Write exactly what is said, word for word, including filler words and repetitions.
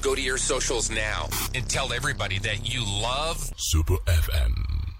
Go to your socials now and tell everybody that you love Super F M.